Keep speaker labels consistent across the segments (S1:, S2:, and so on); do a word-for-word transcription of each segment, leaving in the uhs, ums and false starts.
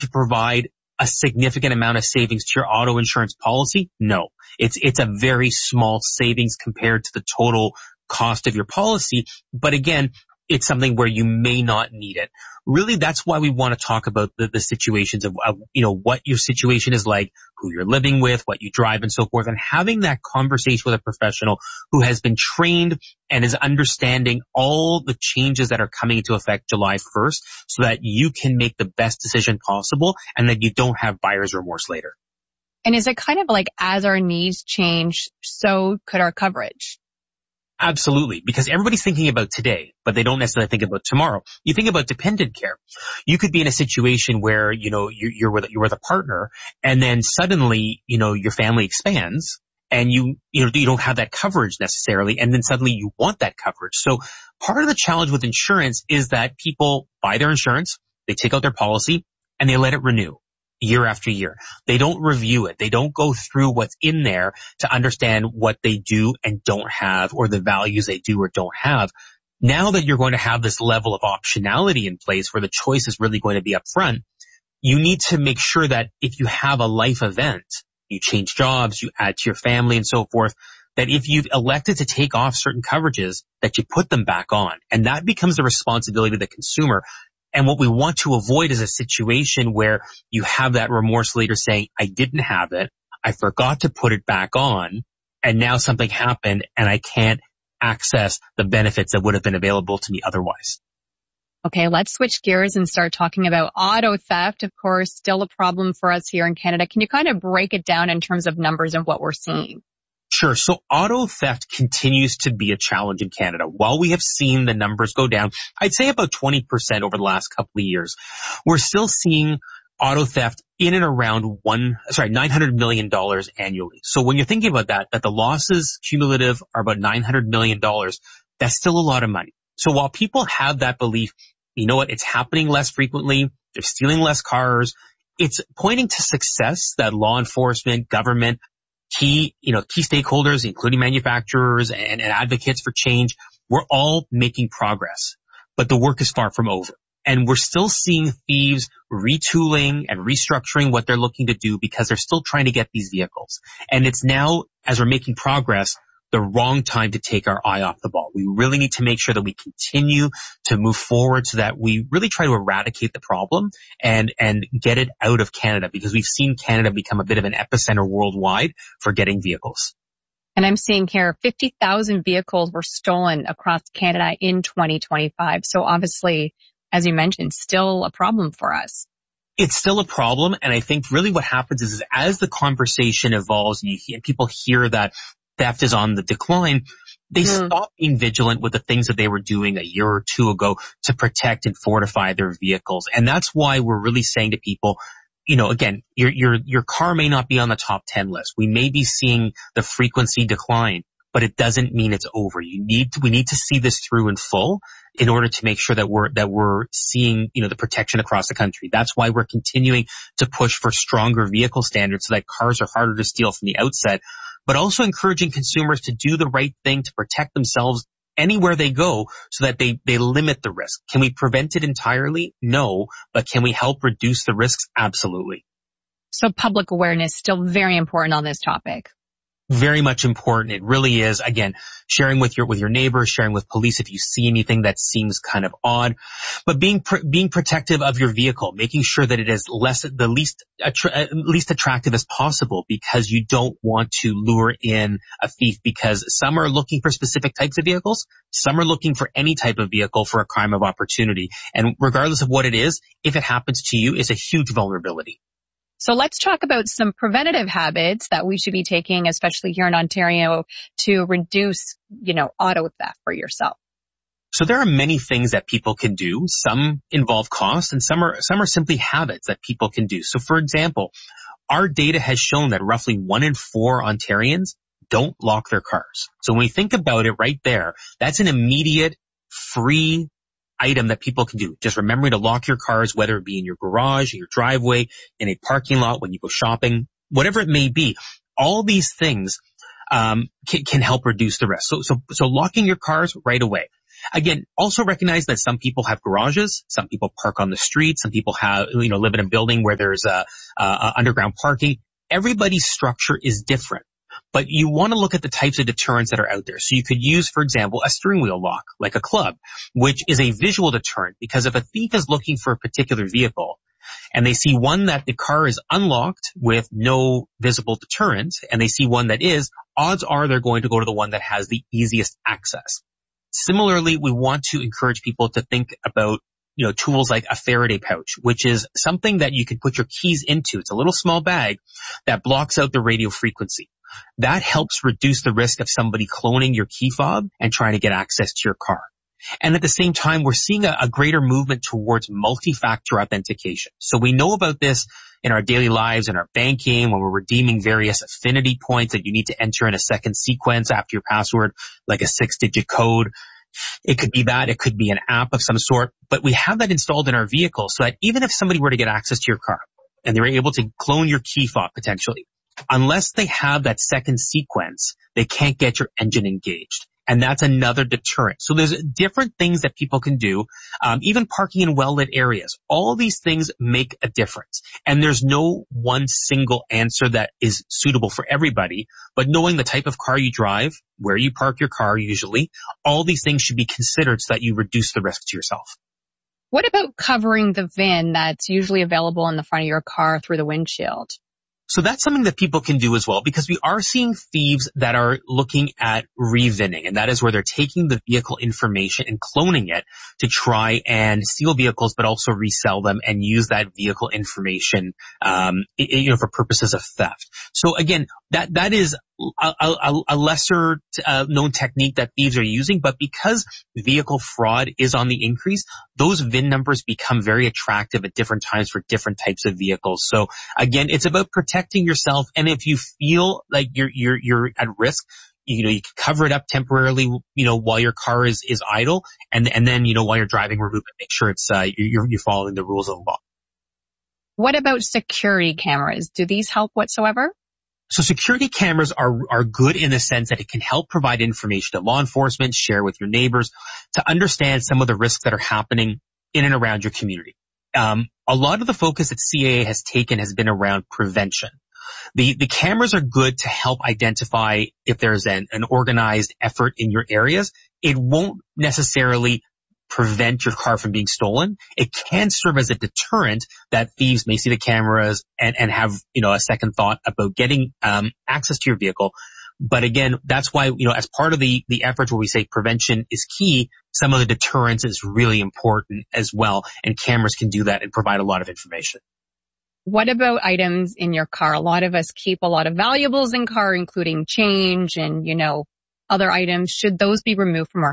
S1: provide a significant amount of savings to your auto insurance policy? No. It's, it's a very small savings compared to the total cost of your policy. But again, it's something where you may not need it. Really, that's why we want to talk about the, the situations of, of, you know, what your situation is like, who you're living with, what you drive and so forth, and having that conversation with a professional who has been trained and is understanding all the changes that are coming into effect July first so that you can make the best decision possible and that you don't have buyer's remorse later.
S2: And is it kind of like as our needs change, so could our coverage?
S1: Absolutely, because everybody's thinking about today, but they don't necessarily think about tomorrow. You think about dependent care. You could be in a situation where, you know, you're, you're with, you're with a partner and then suddenly, you know, your family expands and you, you know, you don't have that coverage necessarily. And then suddenly you want that coverage. So part of the challenge with insurance is that people buy their insurance, they take out their policy and they let it renew year after year. They don't review it. They don't go through what's in there to understand what they do and don't have or the values they do or don't have. Now that you're going to have this level of optionality in place where the choice is really going to be up front, you need to make sure that if you have a life event, you change jobs, you add to your family and so forth, that if you've elected to take off certain coverages, that you put them back on. And that becomes the responsibility of the consumer. And what we want to avoid is a situation where you have that remorse later saying, I didn't have it, I forgot to put it back on, and now something happened and I can't access the benefits that would have been available to me otherwise.
S2: Okay, let's switch gears and start talking about auto theft. Of course, still a problem for us here in Canada. Can you kind of break it down in terms of numbers and what we're seeing?
S1: Sure. So auto theft continues to be a challenge in Canada. While we have seen the numbers go down, I'd say about twenty percent over the last couple of years, we're still seeing auto theft in and around one, sorry, nine hundred million dollars annually. So when you're thinking about that, that the losses cumulative are about nine hundred million dollars, that's still a lot of money. So while people have that belief, you know what, it's happening less frequently, they're stealing less cars, it's pointing to success that law enforcement, government, key, you know, key stakeholders, including manufacturers and, and advocates for change, we're all making progress, but the work is far from over. And we're still seeing thieves retooling and restructuring what they're looking to do because they're still trying to get these vehicles. And it's now, as we're making progress, the wrong time to take our eye off the ball. We really need to make sure that we continue to move forward so that we really try to eradicate the problem and, and get it out of Canada, because we've seen Canada become a bit of an epicenter worldwide for getting vehicles.
S2: And I'm seeing here fifty thousand vehicles were stolen across Canada in twenty twenty-five. So obviously, as you mentioned, still a problem for us.
S1: It's still a problem. And I think really what happens is, is as the conversation evolves and, you hear, people hear that theft is on the decline, they mm. stop being vigilant with the things that they were doing a year or two ago to protect and fortify their vehicles. And that's why we're really saying to people, you know, again, your, your, your car may not be on the top ten list. We may be seeing the frequency decline, but it doesn't mean it's over. You need to, we need to see this through in full in order to make sure that we're, that we're seeing, you know, the protection across the country. That's why we're continuing to push for stronger vehicle standards so that cars are harder to steal from the outset, but also encouraging consumers to do the right thing to protect themselves anywhere they go so that they, they limit the risk. Can we prevent it entirely? No, but can we help reduce the risks? Absolutely.
S2: So public awareness still very important on this topic.
S1: Very much important. It really is. Again, sharing with your, with your neighbors, sharing with police if you see anything that seems kind of odd, but being, pr- being protective of your vehicle, making sure that it is less, the least, attra- least attractive as possible, because you don't want to lure in a thief, because some are looking for specific types of vehicles. Some are looking for any type of vehicle for a crime of opportunity. And regardless of what it is, if it happens to you, it's a huge vulnerability.
S2: So let's talk about some preventative habits that we should be taking, especially here in Ontario, to reduce, you know, auto theft for yourself.
S1: So there are many things that people can do. Some involve cost and some are, some are simply habits that people can do. So for example, our data has shown that roughly one in four Ontarians don't lock their cars. So when we think about it right there, that's an immediate free item that people can do. Just remembering to lock your cars, whether it be in your garage, in your driveway, in a parking lot, when you go shopping, whatever it may be. All these things um can, can help reduce the risk. So, so, so locking your cars right away. Again, also recognize that some people have garages, some people park on the street, some people have, you know, live in a building where there's a, a underground parking. Everybody's structure is different. But you want to look at the types of deterrents that are out there. So you could use, for example, a steering wheel lock, like a club, which is a visual deterrent, because if a thief is looking for a particular vehicle and they see one that the car is unlocked with no visible deterrent, and they see one that is, odds are they're going to go to the one that has the easiest access. Similarly, we want to encourage people to think about, you know, tools like a Faraday pouch, which is something that you can put your keys into. It's a little small bag that blocks out the radio frequency. That helps reduce the risk of somebody cloning your key fob and trying to get access to your car. And at the same time, we're seeing a, a greater movement towards multi-factor authentication. So we know about this in our daily lives, in our banking, when we're redeeming various affinity points that you need to enter in a second sequence after your password, like a six-digit code. It could be that. It could be an app of some sort. But we have that installed in our vehicle so that even if somebody were to get access to your car and they were able to clone your key fob potentially, unless they have that second sequence, they can't get your engine engaged. And that's another deterrent. So there's different things that people can do, um, even parking in well-lit areas. All these things make a difference. And there's no one single answer that is suitable for everybody. But knowing the type of car you drive, where you park your car usually, all these things should be considered so that you reduce the risk to yourself.
S2: What about covering the V I N that's usually available in the front of your car through the windshield?
S1: So that's something that people can do as well, because we are seeing thieves that are looking at re-VINing, and that is where they're taking the vehicle information and cloning it to try and steal vehicles, but also resell them and use that vehicle information, um, you know, for purposes of theft. So again, that that is a, a, a lesser uh, known technique that thieves are using, but because vehicle fraud is on the increase, those V I N numbers become very attractive at different times for different types of vehicles. So again, it's about protecting yourself, and if you feel like you're you're you're at risk, you know, you can cover it up temporarily, you know, while your car is is idle, and and then, you know, while you're driving, remove it, make sure it's uh, you're you're following the rules of the law.
S2: What about security cameras? Do these help whatsoever?
S1: So security cameras are, are good in the sense that it can help provide information to law enforcement, share with your neighbors to understand some of the risks that are happening in and around your community. Um, a lot of the focus that C A A has taken has been around prevention. The, the cameras are good to help identify if there's an, an organized effort in your areas. It won't necessarily prevent your car from being stolen. It can serve as a deterrent that thieves may see the cameras and, and have, you know, a second thought about getting um, access to your vehicle. But again, that's why, you know, as part of the, the efforts where we say prevention is key, some of the deterrence is really important as well. And cameras can do that and provide a lot of information.
S2: What about items in your car? A lot of us keep a lot of valuables in car, including change and, you know, other items. Should those be removed from our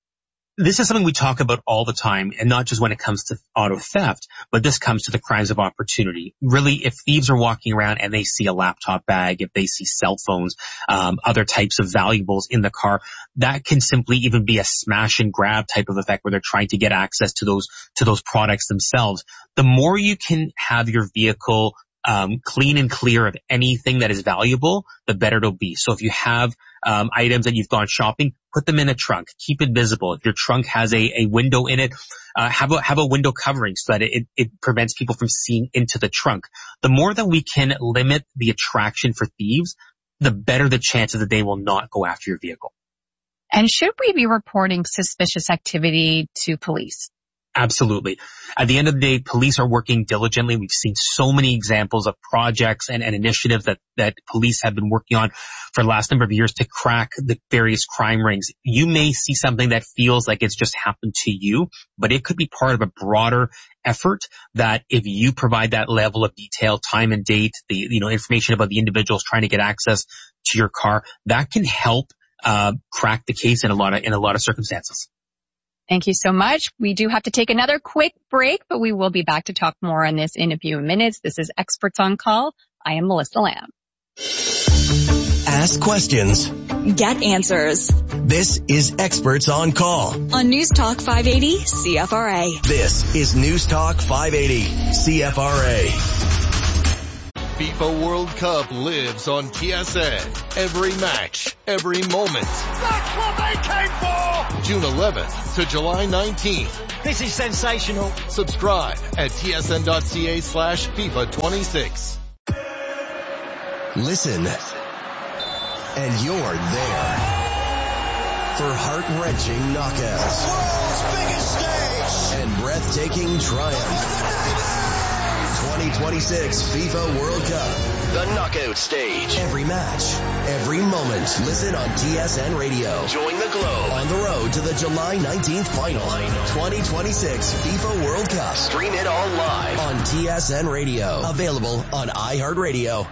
S1: This is something we talk about all the time, and not just when it comes to auto theft, but this comes to the crimes of opportunity. Really, if thieves are walking around and they see a laptop bag, if they see cell phones, um, other types of valuables in the car, that can simply even be a smash and grab type of effect where they're trying to get access to those, to those products themselves. The more you can have your vehicle Um, clean and clear of anything that is valuable, the better it'll be. So if you have um, items that you've gone shopping, put them in a trunk. Keep it visible. If your trunk has a, a window in it, uh, have a have a window covering so that it, it prevents people from seeing into the trunk. The more that we can limit the attraction for thieves, the better the chances that they will not go after your vehicle.
S2: And should we be reporting suspicious activity to police?
S1: Absolutely. At the end of the day, police are working diligently. We've seen so many examples of projects and, and initiatives that, that police have been working on for the last number of years to crack the various crime rings. You may see something that feels like it's just happened to you, but it could be part of a broader effort that if you provide that level of detail, time and date, the, you know, information about the individuals trying to get access to your car, that can help, uh, crack the case in a lot of, in a lot of circumstances.
S2: Thank you so much. We do have to take another quick break, but we will be back to talk more on this in a few minutes. This is Experts on Call. I am Melissa Lamb.
S3: Ask questions.
S4: Get answers.
S3: This is Experts on Call.
S4: On News Talk five eighty C F R A.
S3: This is News Talk five eighty C F R A.
S5: FIFA World Cup lives on T S N. Every match, every moment.
S6: That's what they came for!
S5: June eleventh to July nineteenth.
S6: This is sensational.
S5: Subscribe at tsn.ca slash FIFA 26.
S3: Listen, and you're there for heart-wrenching knockouts.
S6: World's biggest stage!
S3: And breathtaking triumph. twenty twenty-six FIFA World Cup. The knockout stage. Every match, every moment. Listen on T S N Radio. Join the globe on the road to the July nineteenth final. twenty twenty-six FIFA World Cup. Stream it all live on T S N Radio. Available on iHeartRadio.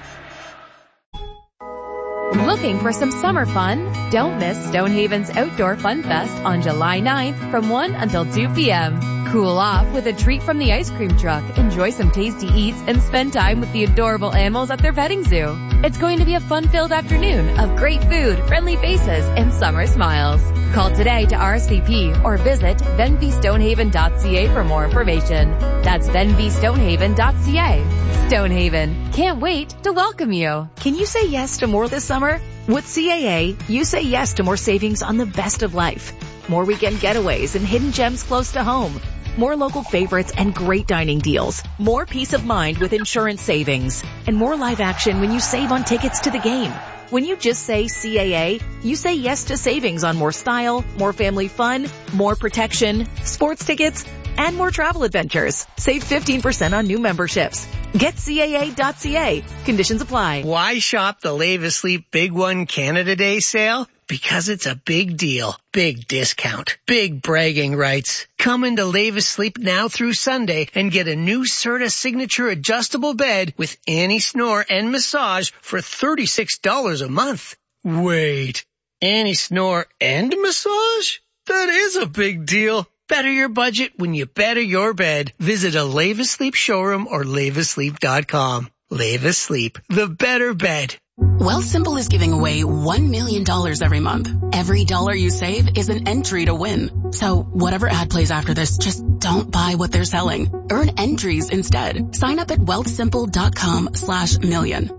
S7: Looking for some summer fun? Don't miss Stonehaven's Outdoor Fun Fest on July ninth from one until two p.m. Cool off with a treat from the ice cream truck, enjoy some tasty eats, and spend time with the adorable animals at their petting zoo. It's going to be a fun-filled afternoon of great food, friendly faces, and summer smiles. Call today to R S V P or visit venby stonehaven dot c a for more information. That's venby stonehaven dot c a. Stonehaven, can't wait to welcome you.
S8: Can you say yes to more this summer? With C A A, you say yes to more savings on the best of life. More weekend getaways and hidden gems close to home. More local favorites and great dining deals. More peace of mind with insurance savings. And more live action when you save on tickets to the game. When you just say C A A, you say yes to savings on more style, more family fun, more protection, sports tickets, and more travel adventures. Save fifteen percent on new memberships. Get C A A dot c a. Conditions apply.
S9: Why shop the Live Asleep Big One Canada Day sale? Because it's a big deal, big discount, big bragging rights. Come into Live Asleep now through Sunday and get a new Serta Signature adjustable bed with anti-snore and massage for thirty-six dollars a month. Wait, anti-snore and massage? That is a big deal. Better your budget when you better your bed. Visit a Live Asleep showroom or live asleep dot com. Live Asleep, the better bed.
S10: Wealthsimple is giving away one million dollars every month. Every dollar you save is an entry to win. So whatever ad plays after this, just don't buy what they're selling. Earn entries instead. Sign up at wealthsimple dot com slash million.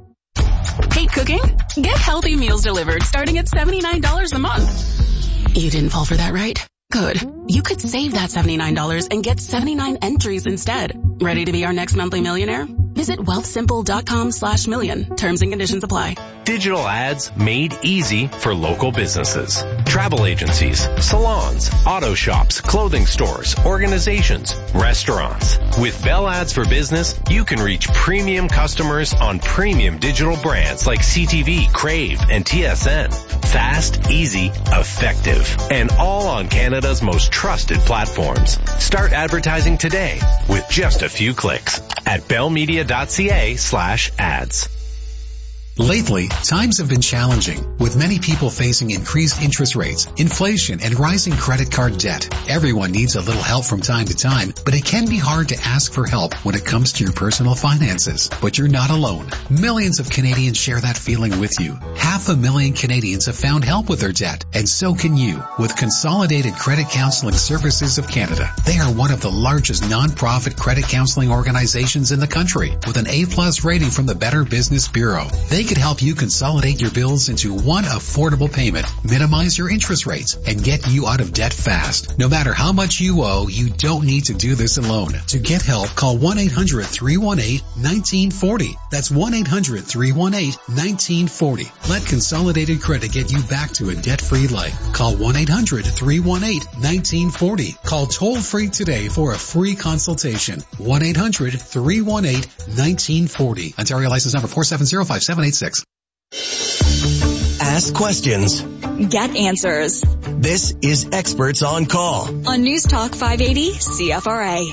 S10: Hate cooking? Get healthy meals delivered starting at seventy-nine dollars a month. You didn't fall for that, right? Good. You could save that seventy-nine dollars and get seventy-nine entries instead. Ready to be our next monthly millionaire? Visit wealthsimple dot com slash million. Terms and conditions apply.
S11: Digital ads made easy for local businesses. Travel agencies, salons, auto shops, clothing stores, organizations, restaurants. With Bell Ads for Business, you can reach premium customers on premium digital brands like C T V, Crave, and T S N. Fast, easy, effective, and all on Canada's most trusted platforms. Start advertising today with just a few clicks at bellmedia dot c a slash ads.
S12: Lately, times have been challenging, with many people facing increased interest rates, inflation, and rising credit card debt. Everyone needs a little help from time to time, but it can be hard to ask for help when it comes to your personal finances. But you're not alone. Millions of Canadians share that feeling with you. Half a million Canadians have found help with their debt, and so can you with Consolidated Credit Counseling Services of Canada. They are one of the largest non-profit credit counseling organizations in the country, with an A plus rating from the Better Business Bureau. They could help you consolidate your bills into one affordable payment, minimize your interest rates, and get you out of debt fast. No matter how much you owe, you don't need to do this alone. To get help, call one eight hundred three one eight one nine four zero. That's one eight hundred three one eight one nine four zero. Let Consolidated Credit get you back to a debt-free life. Call one eight hundred three one eight one nine four zero. Call toll-free today for a free consultation. one eight hundred three one eight one nine four zero. Ontario license number four seven zero five seven eight six.
S3: Ask questions.
S4: Get answers.
S3: This is Experts on Call
S4: on News Talk five eighty C F R A.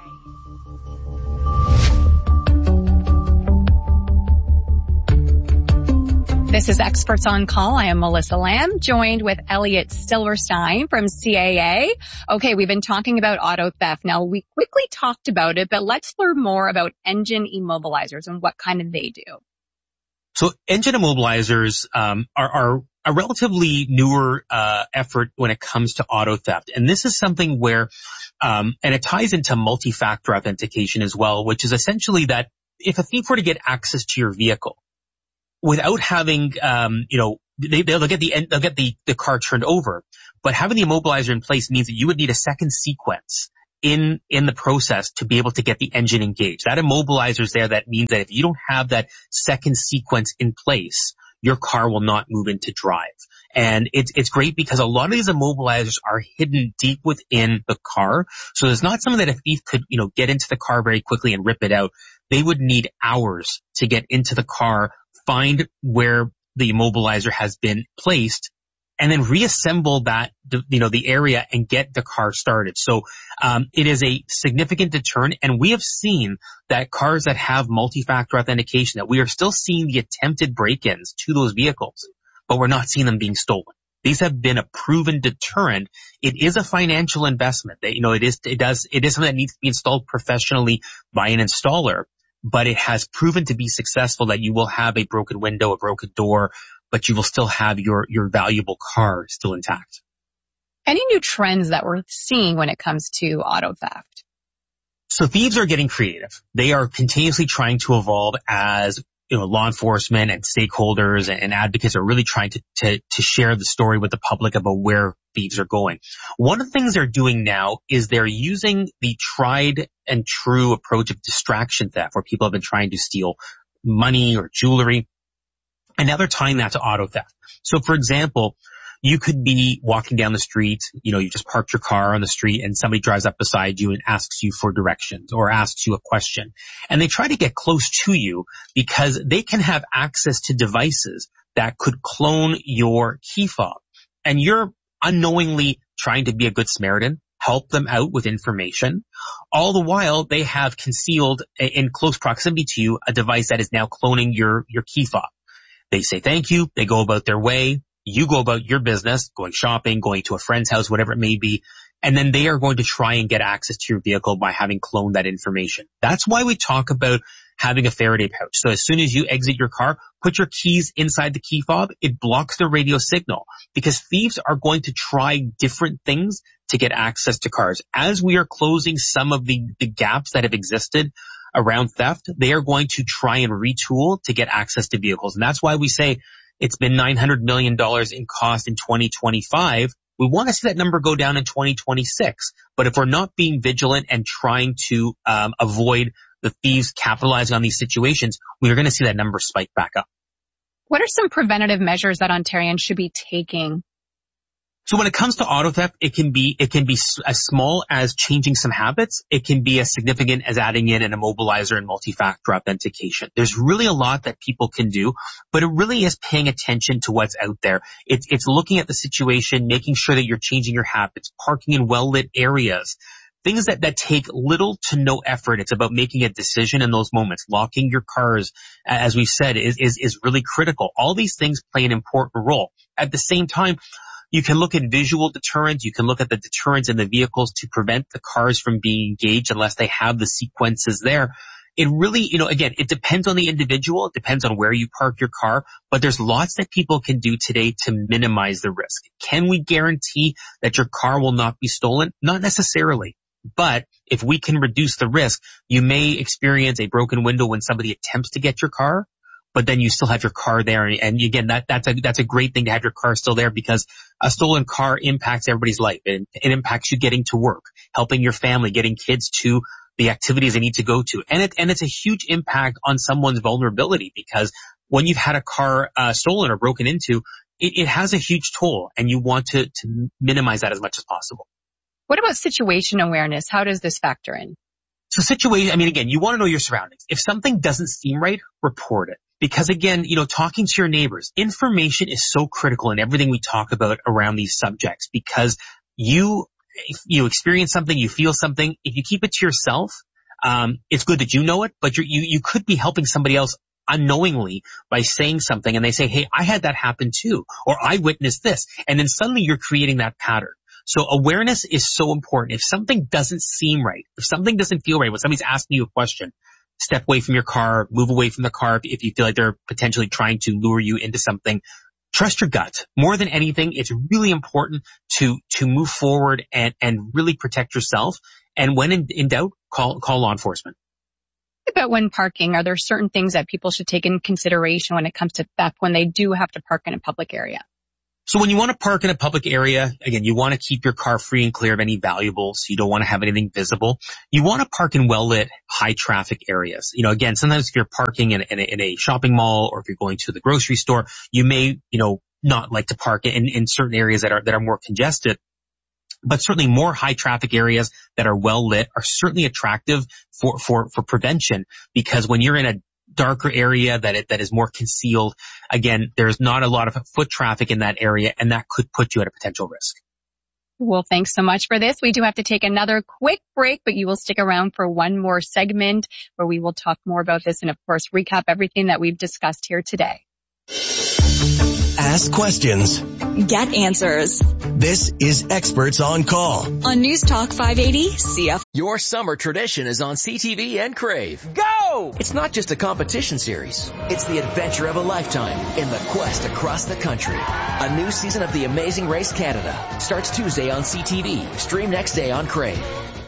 S2: This is Experts on Call. I am Melissa Lamb, joined with Elliot Silverstein from C A A. Okay, we've been talking about auto theft. Now, we quickly talked about it, but let's learn more about engine immobilizers and what kind of they do.
S1: So engine immobilizers um, are, are a relatively newer uh, effort when it comes to auto theft. And this is something where, um, and it ties into multi-factor authentication as well, which is essentially that if a thief were to get access to your vehicle without having, um, you know, they, they'll get the, they'll get the, the car turned over, but having the immobilizer in place means that you would need a second sequence in, in the process to be able to get the engine engaged. That immobilizer is there. That means that if you don't have that second sequence in place, your car will not move into drive. And it's, it's great because a lot of these immobilizers are hidden deep within the car. So there's not something that a thief could, you know, get into the car very quickly and rip it out. They would need hours to get into the car, find where the immobilizer has been placed, and then reassemble that, you know, the area and get the car started. So, um, it is a significant deterrent. And we have seen that cars that have multi-factor authentication, that we are still seeing the attempted break-ins to those vehicles, but we're not seeing them being stolen. These have been a proven deterrent. It is a financial investment. That, you know, it is, it does, it is something that needs to be installed professionally by an installer, but it has proven to be successful that you will have a broken window, a broken door, but you will still have your, your valuable car still intact.
S2: Any new trends that we're seeing when it comes to auto theft?
S1: So thieves are getting creative. They are continuously trying to evolve as, you know, law enforcement and stakeholders and advocates are really trying to, to, to share the story with the public about where thieves are going. One of the things they're doing now is they're using the tried and true approach of distraction theft, where people have been trying to steal money or jewelry. And now they're tying that to auto theft. So for example, you could be walking down the street, you know, you just parked your car on the street and somebody drives up beside you and asks you for directions or asks you a question. And they try to get close to you because they can have access to devices that could clone your key fob. And you're unknowingly trying to be a good Samaritan, help them out with information. All the while, they have concealed in close proximity to you a device that is now cloning your, your key fob. They say thank you. They go about their way. You go about your business, going shopping, going to a friend's house, whatever it may be. And then they are going to try and get access to your vehicle by having cloned that information. That's why we talk about having a Faraday pouch. So as soon as you exit your car, put your keys inside the key fob. It blocks the radio signal because thieves are going to try different things to get access to cars. As we are closing some of the, the gaps that have existed around theft, they are going to try and retool to get access to vehicles. And that's why we say it's been nine hundred million dollars in cost in twenty twenty-five. We want to see that number go down in twenty twenty-six. But if we're not being vigilant and trying to um, avoid the thieves capitalizing on these situations, we are going to see that number spike back up.
S2: What are some preventative measures that Ontarians should be taking?
S1: So when it comes to auto theft, it can be, it can be as small as changing some habits. It can be as significant as adding in an immobilizer and multi-factor authentication. There's really a lot that people can do, but it really is paying attention to what's out there. It's, it's looking at the situation, making sure that you're changing your habits, parking in well-lit areas, things that, that take little to no effort. It's about making a decision in those moments. Locking your cars, as we've said, is, is, is really critical. All these things play an important role. At the same time, you can look at visual deterrents. You can look at the deterrents in the vehicles to prevent the cars from being engaged unless they have the sequences there. It really, you know, again, it depends on the individual. It depends on where you park your car, but there's lots that people can do today to minimize the risk. Can we guarantee that your car will not be stolen? Not necessarily. But if we can reduce the risk, you may experience a broken window when somebody attempts to get your car, but then you still have your car there. And again, that, that's a, that's a great thing to have your car still there because a stolen car impacts everybody's life. It, it impacts you getting to work, helping your family, getting kids to the activities they need to go to. And it, and it's a huge impact on someone's vulnerability because when you've had a car, uh, stolen or broken into, it, it has a huge toll and you want to, to minimize that as much as possible.
S2: What about situation awareness? How does this factor in?
S1: So situation, I mean, again, you want to know your surroundings. If something doesn't seem right, report it. Because again, you know, talking to your neighbors, information is so critical in everything we talk about around these subjects because you, you experience something, you feel something. If you keep it to yourself, um, it's good that you know it, but you're, you, you could be helping somebody else unknowingly by saying something and they say, hey, I had that happen too, or I witnessed this. And then suddenly you're creating that pattern. So awareness is so important. If something doesn't seem right, if something doesn't feel right, when somebody's asking you a question, step away from your car, move away from the car if you feel like they're potentially trying to lure you into something. Trust your gut. More than anything, it's really important to, to move forward and, and really protect yourself. And when in, in doubt, call, call law enforcement.
S2: about when parking. Are there certain things that people should take in consideration when it comes to theft when they do have to park in a public area?
S1: So when you want to park in a public area, again, you want to keep your car free and clear of any valuables. You don't want to have anything visible. You want to park in well-lit, high-traffic areas. You know, again, sometimes if you're parking in, in, a, in a shopping mall or if you're going to the grocery store, you may, you know, not like to park in, in certain areas that are that are more congested. But certainly more high-traffic areas that are well-lit are certainly attractive for, for, for prevention, because when you're in a darker area that it, that is more concealed, again, there's not a lot of foot traffic in that area, and that could put you at a potential risk.
S2: Well, thanks so much for this. We do have to take another quick break, but you will stick around for one more segment where we will talk more about this and, of course, recap everything that we've discussed here today.
S3: Ask questions.
S4: Get answers.
S3: This is Experts on Call
S4: on News Talk five eighty C F.
S13: Your summer tradition is on C T V and Crave. Go! It's not just a competition series. It's the adventure of a lifetime in the quest across the country. A new season of The Amazing Race Canada starts Tuesday on C T V. Stream next day on Crave.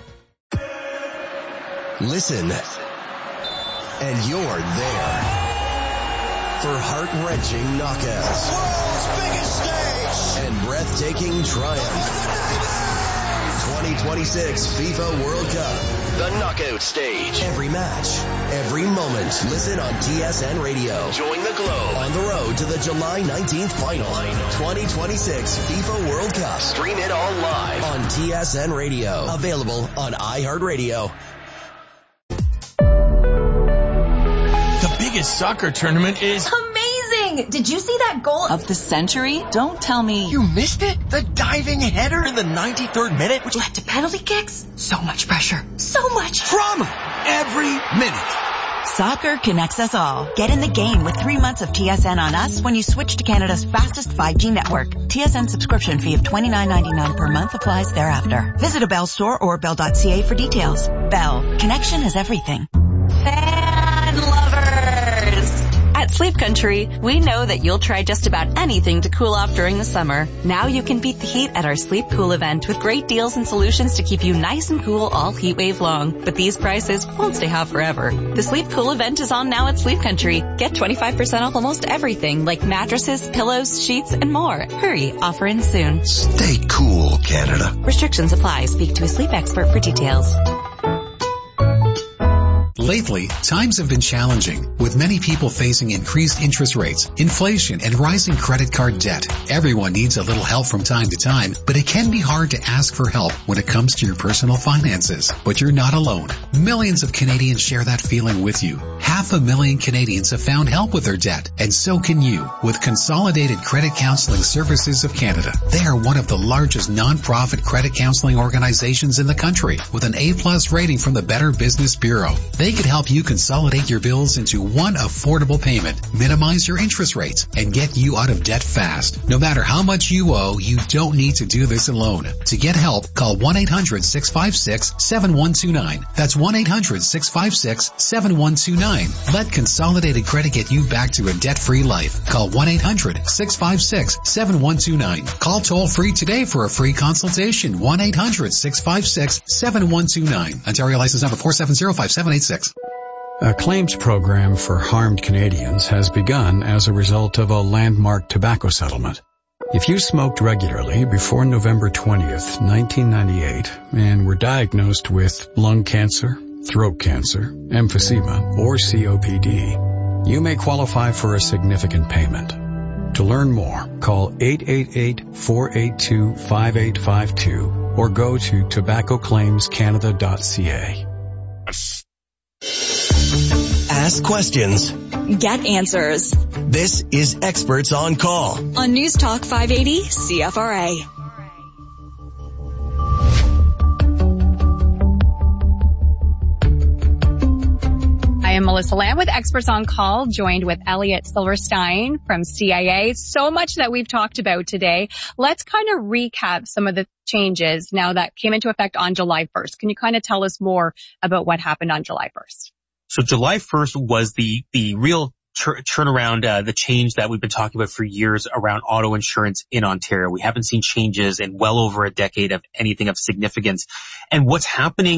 S3: Listen, and you're there for heart-wrenching knockouts,
S6: world's biggest stage,
S3: and breathtaking triumph. twenty twenty-six FIFA World Cup,
S5: the knockout stage.
S3: Every match, every moment. Listen on T S N Radio.
S5: Join the globe
S3: on the road to the July nineteenth final. twenty twenty-six FIFA World Cup.
S5: Stream it all live
S3: on T S N Radio. Available on iHeartRadio.
S14: The biggest soccer tournament is
S15: amazing! Did you see that goal of the century? Don't tell me
S14: you missed it. The diving header in the ninety-third minute,
S15: which led to penalty kicks. So much pressure. So much
S14: drama. Every minute.
S16: Soccer connects us all. Get in the game with three months of T S N on us when you switch to Canada's fastest five G network. T S N subscription fee of twenty-nine ninety-nine per month applies thereafter. Visit a Bell store or bell dot c a for details. Bell. Connection is everything.
S15: Fan lovers!
S17: At Sleep Country, we know that you'll try just about anything to cool off during the summer. Now you can beat the heat at our Sleep Cool event with great deals and solutions to keep you nice and cool all heat wave long. But these prices won't stay hot forever. The Sleep Cool event is on now at Sleep Country. Get twenty-five percent off almost everything like mattresses, pillows, sheets, and more. Hurry, offer ends soon.
S3: Stay cool, Canada.
S17: Restrictions apply. Speak to a sleep expert for details.
S12: Lately, times have been challenging, with many people facing increased interest rates, inflation, and rising credit card debt. Everyone needs a little help from time to time, but it can be hard to ask for help when it comes to your personal finances. But you're not alone. Millions of Canadians share that feeling with you. Half a million Canadians have found help with their debt, and so can you with Consolidated Credit Counseling Services of Canada. They are one of the largest non-profit credit counseling organizations in the country, with an A-plus rating from the Better Business Bureau. They could help you consolidate your bills into one affordable payment, minimize your interest rates, and get you out of debt fast. No matter how much you owe, you don't need to do this alone. To get help, call one eight hundred six five six seven one two nine. That's one eight hundred six five six seven one two nine. Let Consolidated Credit get you back to a debt-free life. Call one eight hundred six five six seven one two nine. Call toll-free today for a free consultation. one eight hundred six five six seven one two nine. Ontario license number four seven zero five seven eight six.
S18: A claims program for harmed Canadians has begun as a result of a landmark tobacco settlement. If you smoked regularly before November twentieth, nineteen ninety-eight, and were diagnosed with lung cancer, throat cancer, emphysema, or C O P D, you may qualify for a significant payment. To learn more, call eight eight eight, four eight two, five eight five two or go to tobacco claims canada dot c a.
S3: Ask questions.
S4: Get answers.
S3: This is Experts on Call
S4: on News Talk five eighty C F R A.
S2: I am Melissa Lamb with Experts on Call, joined with Elliot Silverstein from C A A. So much that we've talked about today. Let's kind of recap some of the changes now that came into effect on July first. Can you kind of tell us more about what happened on July first?
S1: So July first was the, the real tur- turnaround, uh, the change that we've been talking about for years around auto insurance in Ontario. We haven't seen changes in well over a decade of anything of significance. And what's happening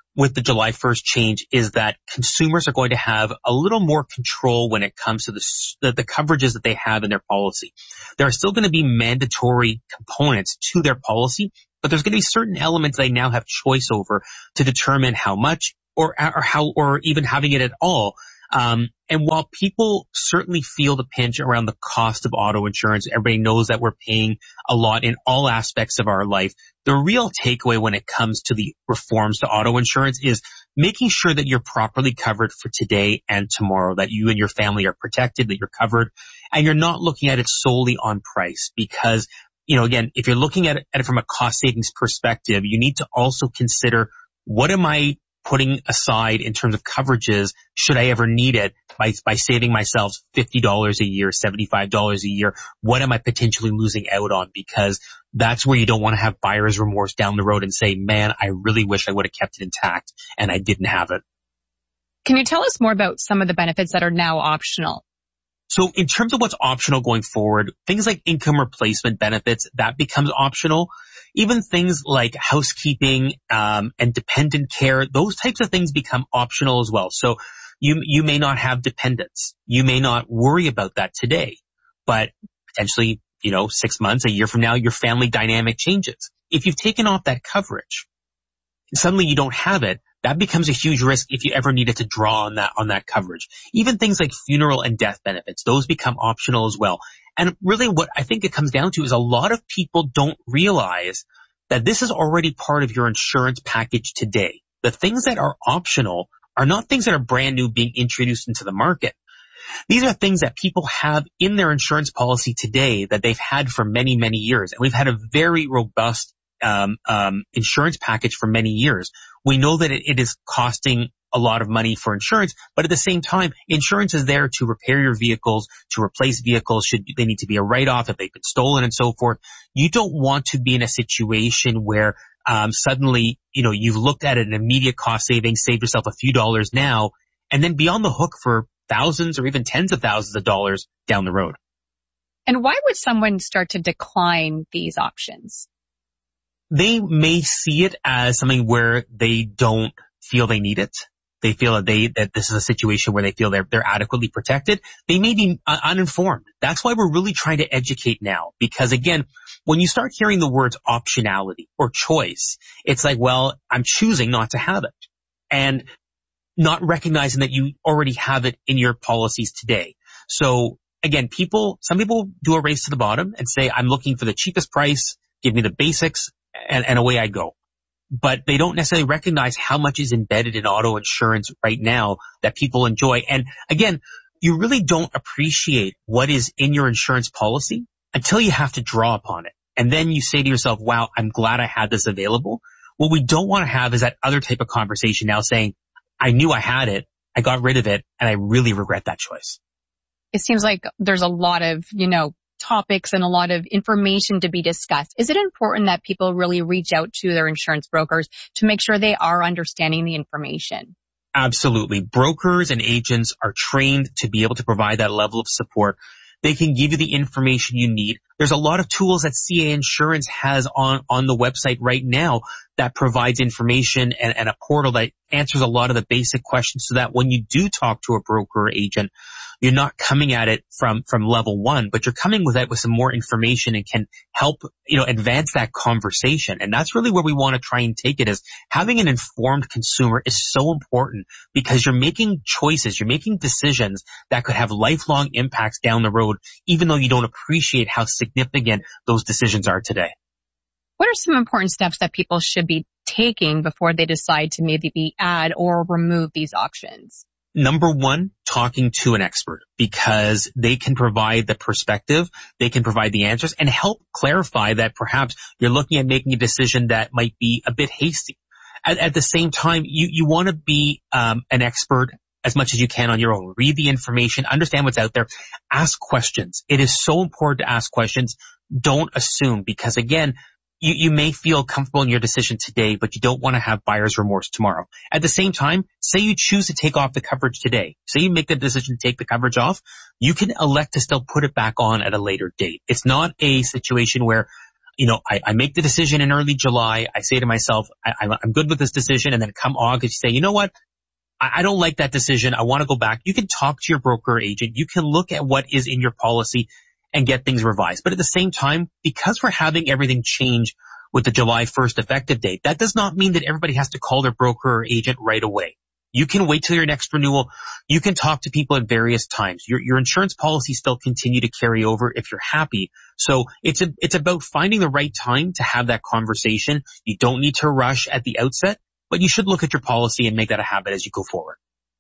S1: with the July first change is that consumers are going to have a little more control when it comes to the, the, the coverages that they have in their policy. There are still going to be mandatory components to their policy, but there's going to be certain elements they now have choice over to determine how much or, or how, or even having it at all. Um, and while people certainly feel the pinch around the cost of auto insurance, everybody knows that we're paying a lot in all aspects of our life. The real takeaway when it comes to the reforms to auto insurance is making sure that you're properly covered for today and tomorrow, that you and your family are protected, that you're covered, and you're not looking at it solely on price. Because, you know, again, if you're looking at it, at it from a cost savings perspective, you need to also consider, what am I putting aside in terms of coverages should I ever need it by, by saving myself fifty dollars a year, seventy-five dollars a year? What am I potentially losing out on? Because that's where you don't want to have buyer's remorse down the road and say, man, I really wish I would have kept it intact and I didn't have it.
S2: Can you tell us more about some of the benefits that are now optional?
S1: So in terms of what's optional going forward, things like income replacement benefits, that becomes optional. Even things like housekeeping um, and dependent care, those types of things become optional as well. So you you may not have dependents. You may not worry about that today, but potentially, you know, six months, a year from now, your family dynamic changes. If you've taken off that coverage, suddenly you don't have it, that becomes a huge risk if you ever needed to draw on that on that coverage. Even things like funeral and death benefits, those become optional as well. And really what I think it comes down to is a lot of people don't realize that this is already part of your insurance package today. The things that are optional are not things that are brand new being introduced into the market. These are things that people have in their insurance policy today that they've had for many, many years. And we've had a very robust um, um, insurance package for many years. We know that it, it is costing a lot of money for insurance, but at the same time, insurance is there to repair your vehicles, to replace vehicles should they need to be a write-off if they've been stolen and so forth. You don't want to be in a situation where um, suddenly, you know, you've looked at an immediate cost savings, saved yourself a few dollars now, and then be on the hook for thousands or even tens of thousands of dollars down the road.
S2: And why would someone start to decline these options?
S1: They may see it as something where they don't feel they need it. They feel that they that this is a situation where they feel they're they're adequately protected. They may be uh, uninformed. That's why we're really trying to educate now. Because again, when you start hearing the words optionality or choice, it's like, well, I'm choosing not to have it, and not recognizing that you already have it in your policies today. So again, people, some people do a race to the bottom and say, I'm looking for the cheapest price, give me the basics, and, and away I go. But they don't necessarily recognize how much is embedded in auto insurance right now that people enjoy. And again, you really don't appreciate what is in your insurance policy until you have to draw upon it. And then you say to yourself, wow, I'm glad I had this available. What we don't want to have is that other type of conversation now saying, I knew I had it, I got rid of it, and I really regret that choice.
S2: It seems like there's a lot of, you know, topics and a lot of information to be discussed. Is it important that people really reach out to their insurance brokers to make sure they are understanding the information?
S1: Absolutely. Brokers and agents are trained to be able to provide that level of support. They can give you the information you need. There's a lot of tools that C A Insurance has on, on the website right now that provides information and, and a portal that answers a lot of the basic questions so that when you do talk to a broker or agent, you're not coming at it from, from level one, but you're coming with it with some more information and can help, you know, advance that conversation. And that's really where we want to try and take it, is having an informed consumer is so important because you're making choices, you're making decisions that could have lifelong impacts down the road, even though you don't appreciate how significant those decisions are today.
S2: What are some important steps that people should be taking before they decide to maybe add or remove these options?
S1: Number one, talking to an expert, because they can provide the perspective, they can provide the answers, and help clarify that perhaps you're looking at making a decision that might be a bit hasty. At, at the same time, you, you want to be um, an expert as much as you can on your own. Read the information, understand what's out there, ask questions. It is so important to ask questions. Don't assume, because again, You, you may feel comfortable in your decision today, but you don't want to have buyer's remorse tomorrow. At the same time, say you choose to take off the coverage today. Say you make the decision to take the coverage off. You can elect to still put it back on at a later date. It's not a situation where, you know, I, I make the decision in early July. I say to myself, I, I'm good with this decision. And then come August, you say, you know what? I, I don't like that decision. I want to go back. You can talk to your broker or agent. You can look at what is in your policy and get things revised. But at the same time, because we're having everything change with the July first effective date, that does not mean that everybody has to call their broker or agent right away. You can wait till your next renewal. You can talk to people at various times. Your, your insurance policy still continue to carry over if you're happy. So it's a, it's about finding the right time to have that conversation. You don't need to rush at the outset, but you should look at your policy and make that a habit as you go forward.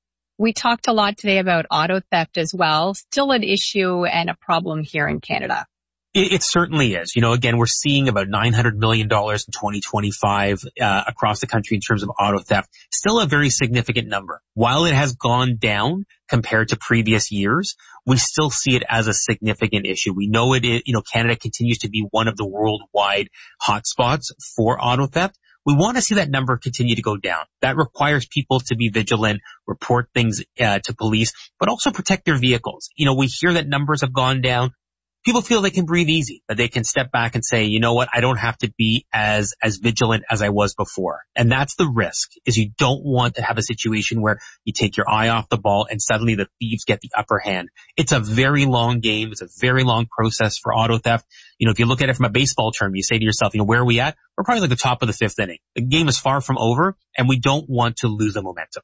S2: We talked a lot today about auto theft as well. Still an issue and a problem here in Canada.
S1: It, it certainly is. You know, again, we're seeing about nine hundred million dollars in twenty twenty-five uh, across the country in terms of auto theft. Still a very significant number. While it has gone down compared to previous years, we still see it as a significant issue. We know it is, you know, Canada continues to be one of the worldwide hotspots for auto theft. We want to see that number continue to go down. That requires people to be vigilant, report things uh, to police, but also protect their vehicles. You know, we hear that numbers have gone down. People feel they can breathe easy, that they can step back and say, you know what, I don't have to be as, as vigilant as I was before. And that's the risk, is you don't want to have a situation where you take your eye off the ball and suddenly the thieves get the upper hand. It's a very long game. It's a very long process for auto theft. You know, if you look at it from a baseball term, you say to yourself, you know, where are we at? We're probably like the top of the fifth inning. The game is far from over, and we don't want to lose the momentum.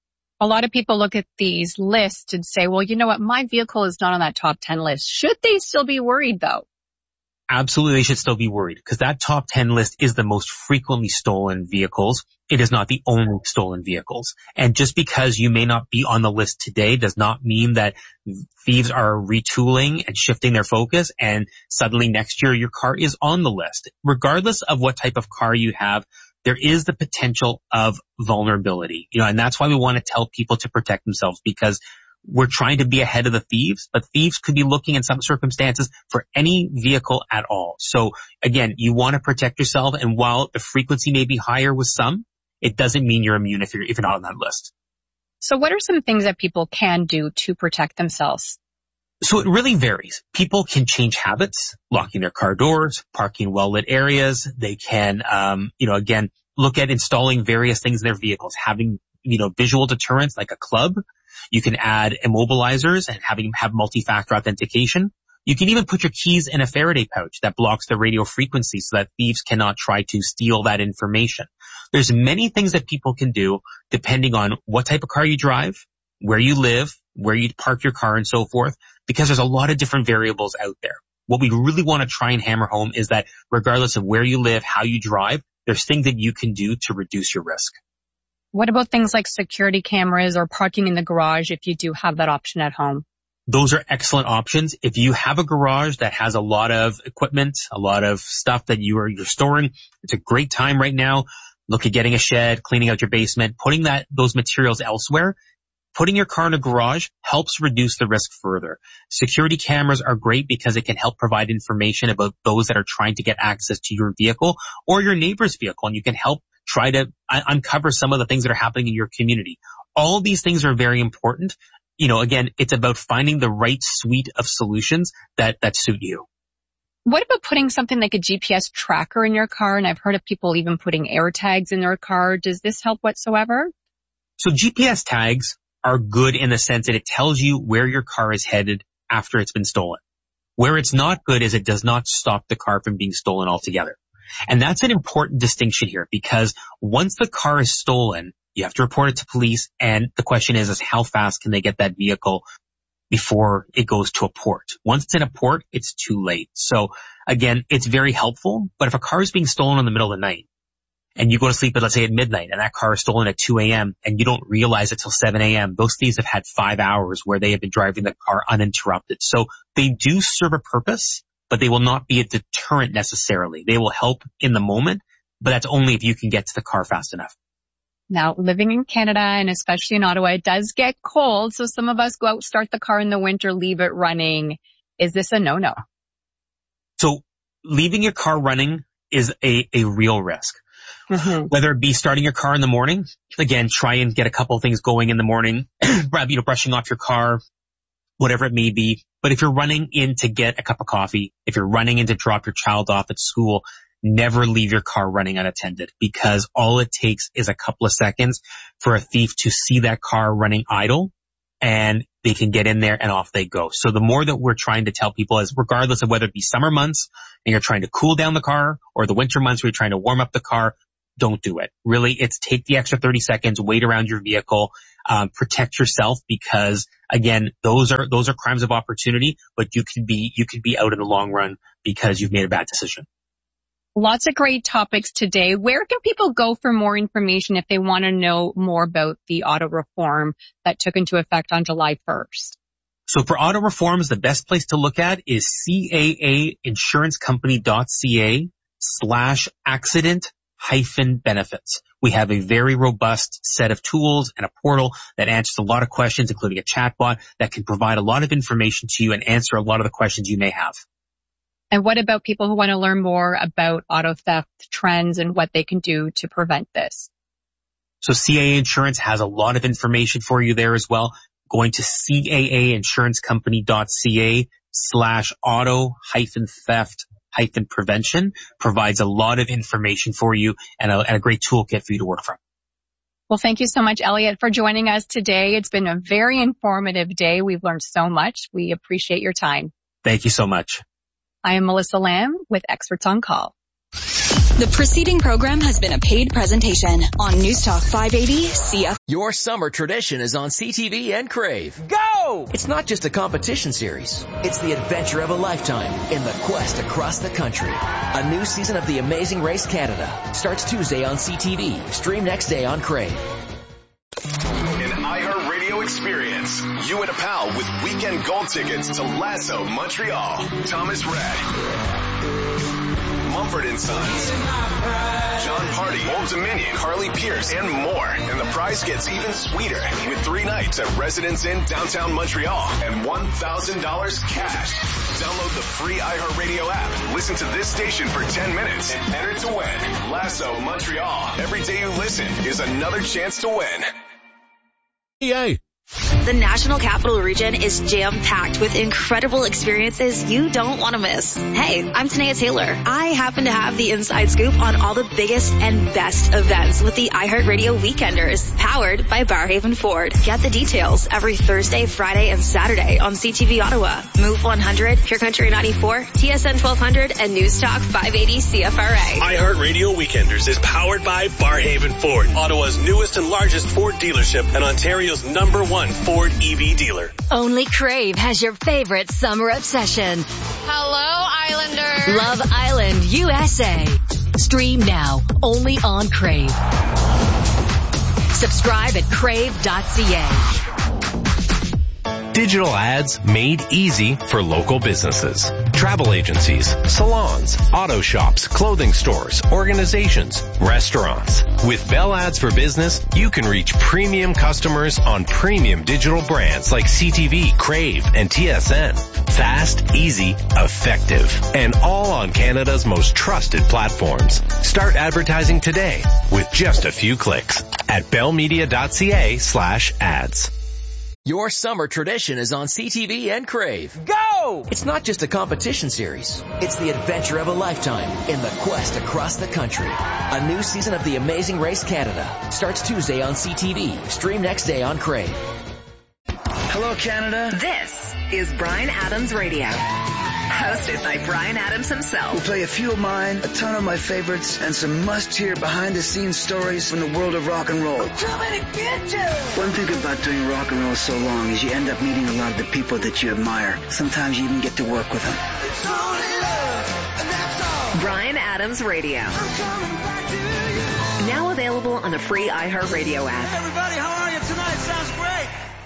S2: A lot of people look at these lists and say, well, you know what? My vehicle is not on that top ten list. Should they still be worried, though?
S1: Absolutely, they should still be worried, because that top ten list is the most frequently stolen vehicles. It is not the only stolen vehicles. And just because you may not be on the list today does not mean that thieves are retooling and shifting their focus, and suddenly next year your car is on the list. Regardless of what type of car you have, there is the potential of vulnerability, you know, and that's why we want to tell people to protect themselves, because we're trying to be ahead of the thieves, but thieves could be looking in some circumstances for any vehicle at all. So again, you want to protect yourself, and while the frequency may be higher with some, it doesn't mean you're immune if you're, if you're not on that list.
S2: So what are some things that people can do to protect themselves?
S1: So it really varies. People can change habits, locking their car doors, parking well-lit areas. They can, um, you know, again, look at installing various things in their vehicles, having, you know, visual deterrents like a club. You can add immobilizers and having have multi-factor authentication. You can even put your keys in a Faraday pouch that blocks the radio frequency so that thieves cannot try to steal that information. There's many things that people can do depending on what type of car you drive, where you live, where you park your car, and so forth, because there's a lot of different variables out there. What we really want to try and hammer home is that regardless of where you live, how you drive, there's things that you can do to reduce your risk.
S2: What about things like security cameras or parking in the garage if you do have that option at home?
S1: Those are excellent options. If you have a garage that has a lot of equipment, a lot of stuff that you are you're storing, it's a great time right now. Look at getting a shed, cleaning out your basement, putting that those materials elsewhere. Putting your car in a garage helps reduce the risk further. Security cameras are great because it can help provide information about those that are trying to get access to your vehicle or your neighbor's vehicle, and you can help try to un- uncover some of the things that are happening in your community. All of these things are very important. You know, again, it's about finding the right suite of solutions that, that suit you.
S2: What about putting something like a G P S tracker in your car? And I've heard of people even putting air tags in their car. Does this help whatsoever?
S1: So G P S tags are good in the sense that it tells you where your car is headed after it's been stolen. Where it's not good is it does not stop the car from being stolen altogether. And that's an important distinction here, because once the car is stolen, you have to report it to police, and the question is, is how fast can they get that vehicle before it goes to a port? Once it's in a port, it's too late. So again, it's very helpful, but if a car is being stolen in the middle of the night, and you go to sleep at, let's say, at midnight, and that car is stolen at two a.m., and you don't realize it till seven a.m., those thieves have had five hours where they have been driving the car uninterrupted. So they do serve a purpose, but they will not be a deterrent necessarily. They will help in the moment, but that's only if you can get to the car fast enough.
S2: Now, living in Canada, and especially in Ottawa, it does get cold, so some of us go out, start the car in the winter, leave it running. Is this a no-no?
S1: So leaving your car running is a, a real risk. Mm-hmm. Whether it be starting your car in the morning, again, try and get a couple of things going in the morning, you know, brushing off your car, whatever it may be. But if you're running in to get a cup of coffee, if you're running in to drop your child off at school, never leave your car running unattended, because all it takes is a couple of seconds for a thief to see that car running idle, and they can get in there and off they go. So the more that we're trying to tell people is, regardless of whether it be summer months and you're trying to cool down the car, or the winter months where you're trying to warm up the car, don't do it. Really, it's take the extra thirty seconds, wait around your vehicle, um, protect yourself, because again, those are, those are crimes of opportunity, but you could be, you could be out in the long run because you've made a bad decision.
S2: Lots of great topics today. Where can people go for more information if they want to know more about the auto reform that took into effect on July first?
S1: So for auto reforms, the best place to look at is C A A insurance company dot C A slash accident hyphen benefits. We have a very robust set of tools and a portal that answers a lot of questions, including a chatbot that can provide a lot of information to you and answer a lot of the questions you may have.
S2: And what about people who want to learn more about auto theft trends and what they can do to prevent this?
S1: So C A A Insurance has a lot of information for you there as well. Going to C A A insurance company dot C A slash auto hyphen theft hyphen prevention provides a lot of information for you and a, and a great toolkit for you to work from.
S2: Well, thank you so much, Elliot, for joining us today. It's been a very informative day. We've learned so much. We appreciate your time.
S1: Thank you so much.
S2: I am Melissa Lamb with Experts on Call.
S4: The preceding program has been a paid presentation on News Talk five eighty C F.
S13: Your summer tradition is on C T V and Crave. Go! It's not just a competition series. It's the adventure of a lifetime in the quest across the country. A new season of The Amazing Race Canada starts Tuesday on C T V. Stream next day on Crave.
S3: An iHeartRadio experience. You and a pal with weekend gold tickets to Lasso Montreal. Thomas Rhett. Mumford and Sons, John Party, Old Dominion, Carly Pierce, and more. And the prize gets even sweeter with three nights at Residence Inn downtown Montreal and one thousand dollars cash. Download the free iHeartRadio app. Listen to this station for ten minutes and enter to win. Lasso Montreal. Every day you listen is another chance to win.
S5: Yay.
S19: The National Capital Region is jam-packed with incredible experiences you don't want to miss. Hey, I'm Tanea Taylor. I happen to have the inside scoop on all the biggest and best events with the iHeartRadio Weekenders, powered by Barhaven Ford. Get the details every Thursday, Friday, and Saturday on C T V Ottawa, Move one hundred, Pure Country ninety-four, T S N twelve hundred, and News Talk five eighty C F R A.
S20: iHeartRadio Weekenders is powered by Barhaven Ford, Ottawa's newest and largest Ford dealership and Ontario's number one Ford E V dealer.
S21: Only Crave has your favorite summer obsession.
S22: Hello, Islanders.
S21: Love Island, U S A. Stream now, only on Crave. Subscribe at crave dot C A.
S11: Digital ads made easy for local businesses. Travel agencies, salons, auto shops, clothing stores, organizations, restaurants. With Bell Ads for Business, you can reach premium customers on premium digital brands like C T V, Crave, and T S N. Fast, easy, effective, and all on Canada's most trusted platforms. Start advertising today with just a few clicks at bell media dot C A slash ads.
S13: Your summer tradition is on C T V and Crave. Go! It's not just a competition series. It's the adventure of a lifetime in the quest across the country. A new season of The Amazing Race Canada starts Tuesday on C T V. Stream next day on Crave.
S23: Hello, Canada.
S24: This is Bryan Adams Radio. Hosted by Bryan Adams himself.
S23: We'll play a few of mine, a ton of my favorites, and some must-hear behind-the-scenes stories from the world of rock and roll.
S24: I'm coming to get you!
S23: One thing about doing rock and roll so long is you end up meeting a lot of the people that you admire. Sometimes you even get to work with them.
S24: It's only love, and that's all. Bryan Adams Radio. I'm coming back to you. Now available on the free iHeartRadio app.
S23: Hey, everybody, how are you tonight? Sounds great.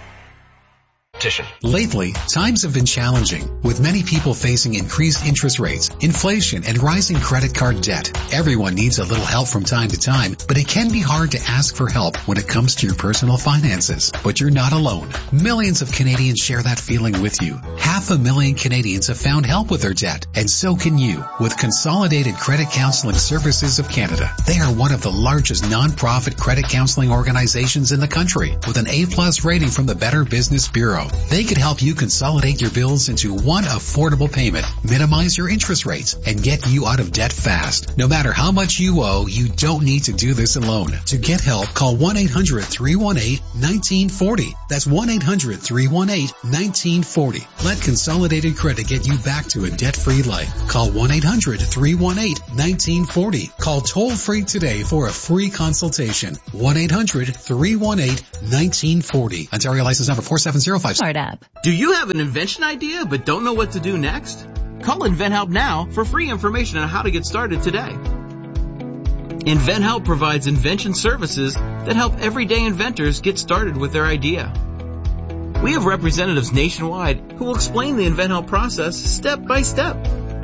S12: Lately, times have been challenging, with many people facing increased interest rates, inflation, and rising credit card debt. Everyone needs a little help from time to time, but it can be hard to ask for help when it comes to your personal finances. But you're not alone. Millions of Canadians share that feeling with you. Half a million Canadians have found help with their debt, and so can you with Consolidated Credit Counseling Services of Canada. They are one of the largest non-profit credit counseling organizations in the country, with an A plus rating from the Better Business Bureau. They could help you consolidate your bills into one affordable payment, minimize your interest rates, and get you out of debt fast. No matter how much you owe, you don't need to do this alone. To get help, call one eight hundred three one eight one nine four zero. That's one eight hundred three one eight one nine four zero. Let Consolidated Credit get you back to a debt-free life. Call one eight hundred three one eight one nine four zero. Call toll-free today for a free consultation. one eight hundred three one eight one nine four zero. Ontario license number four seven zero five.
S7: Start up. Do you have an invention idea but don't know what to do next? Call InventHelp now for free information on how to get started today. InventHelp provides invention services that help everyday inventors get started with their idea. We have representatives nationwide who will explain the InventHelp process step by step.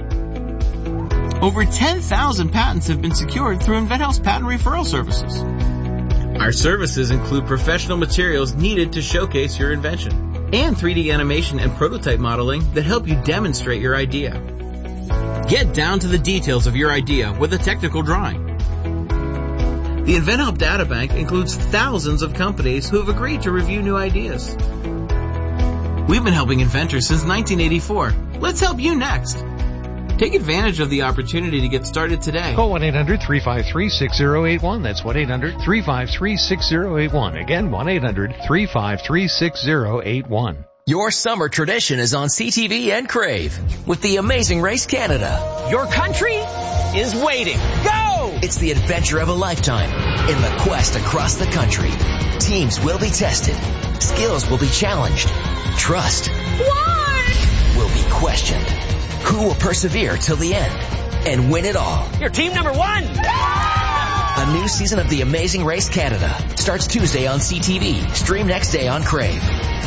S7: Over ten thousand patents have been secured through InventHelp's patent referral services. Our services include professional materials needed to showcase your invention and three D animation and prototype modeling that help you demonstrate your idea. Get down to the details of your idea with a technical drawing. The InventHelp Databank includes thousands of companies who have agreed to review new ideas. We've been helping inventors since nineteen eighty-four. Let's help you next. Take advantage of the opportunity to get started today.
S8: Call one eight hundred three five three six zero eight one. That's one eight hundred three five three six zero eight one. Again, one eight hundred three five three six zero eight one.
S13: Your summer tradition is on C T V and Crave with the Amazing Race Canada.
S9: Your country is waiting. Go!
S13: It's the adventure of a lifetime in the quest across the country. Teams will be tested. Skills will be challenged. Trust
S9: What?
S13: will be questioned. Who will persevere till the end and win it all?
S9: You're team number one!
S13: A new season of The Amazing Race Canada starts Tuesday on C T V. Stream next day on Crave.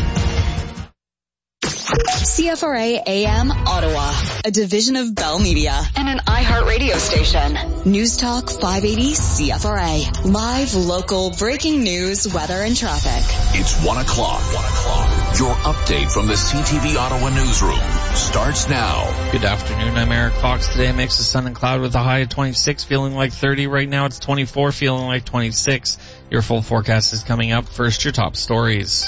S4: C F R A A M Ottawa, a division of Bell Media and an iHeartRadio station. News Talk five eighty C F R A. Live, local, breaking news, weather, and traffic.
S10: It's one o'clock. One o'clock. Your update from the C T V Ottawa newsroom starts now.
S25: Good afternoon. I'm Eric Fox. Today mix of sun and cloud with a high of twenty-six, feeling like thirty. Right now it's twenty-four, feeling like twenty-six. Your full forecast is coming up. First, your top stories.